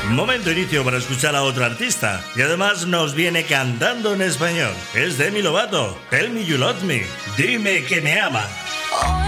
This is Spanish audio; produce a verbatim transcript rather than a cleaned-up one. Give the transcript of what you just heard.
Momento inicio para escuchar a otro artista y además nos viene cantando en español. Es Demi Lovato. Tell me you love me. Dime que me amas.